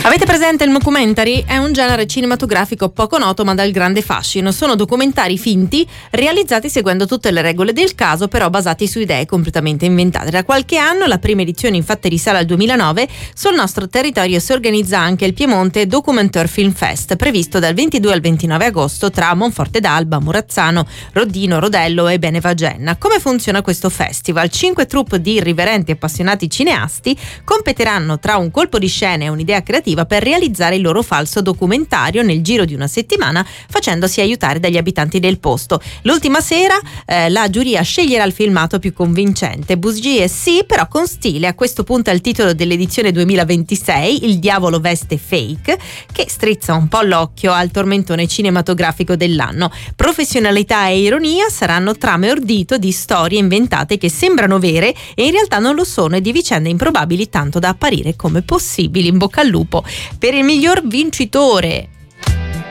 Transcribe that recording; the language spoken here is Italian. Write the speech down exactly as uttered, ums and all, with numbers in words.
Avete presente il mockumentary? È un genere cinematografico poco noto ma dal grande fascino. Sono documentari finti realizzati seguendo tutte le regole del caso, però basati su idee completamente inventate. Da qualche anno, la prima edizione infatti risale al duemilanove, sul nostro territorio si organizza anche il Piemonte Documentaire Film Fest, previsto dal ventidue al ventinove agosto tra Monforte d'Alba, Murazzano, Roddino, Rodello e Benevagenna. Come funziona questo festival? Cinque troupe di irriverenti e appassionati cineasti competeranno tra un colpo di scena e un'idea creativa per realizzare il loro falso documentario nel giro di una settimana, facendosi aiutare dagli abitanti del posto. L'ultima sera eh, la giuria sceglierà il filmato più convincente. Bugie sì, però con stile. A questo punto è il titolo dell'edizione duemilaventisei, Il diavolo veste fake, che strizza un po' l'occhio al tormentone cinematografico dell'anno. Professionalità e ironia saranno trame ordito di storie inventate che sembrano vere e in realtà non lo sono, e di vicende improbabili tanto da apparire come possibili. In bocca al lupo per il miglior vincitore.